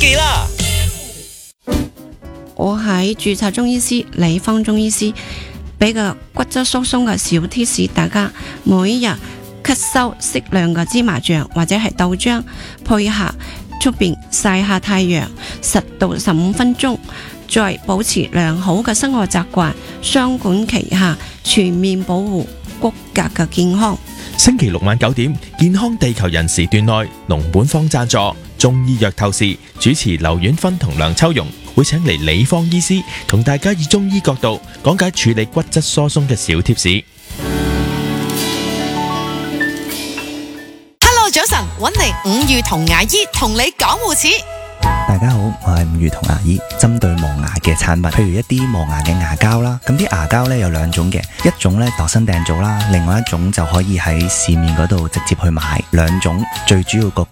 記啦。 我係註冊中醫師李芳中醫師，俾個骨質疏鬆嘅小貼士大家，每日吸收適量嘅芝麻醬或者係豆漿，配合出邊曬下太陽10到15分鐘，再保持良好嘅生活習慣，雙管齊下，全面保護骨骼嘅健康。 星期六晚9點，健康地球人時段內，農本方贊助中醫藥透視，主持劉婉芬同梁秋容會請嚟李芳醫師同大家以中醫角度講解處理骨質疏鬆嘅小貼士。 Hello， 早晨，揾嚟伍裕彤牙醫同你講護齒。 大家好，我係伍裕彤牙醫。針對磨牙嘅產品，譬如一啲磨牙嘅牙膠啦，咁啲牙膠呢有2種嘅，一種呢度身訂造啦，另外一種就可以喺市面嗰度直接去買。2種最主要個